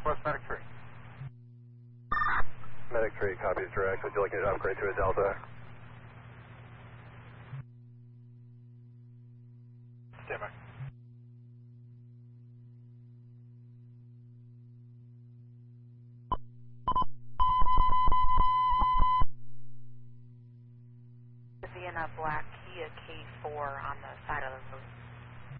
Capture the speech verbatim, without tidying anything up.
Northwest Medic three. Medic three copies direct. Would you like to upgrade to a Delta? Stand by. In a black Kia K four on the side of the